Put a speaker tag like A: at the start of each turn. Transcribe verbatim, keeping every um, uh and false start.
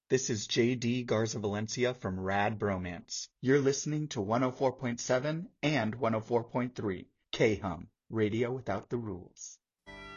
A: This is J D Garza Valencia from Rad Bromance. You're listening to one oh four point seven and one oh four point three K-Hum, Radio Without the Rules.